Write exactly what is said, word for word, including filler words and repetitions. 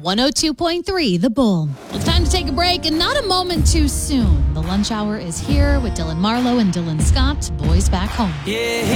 one oh two point three The Bull. Well, it's time to take a break, and not a moment too soon. The lunch hour is here with Dylan Marlowe and Dylan Scott, Boys Back Home. Yeah.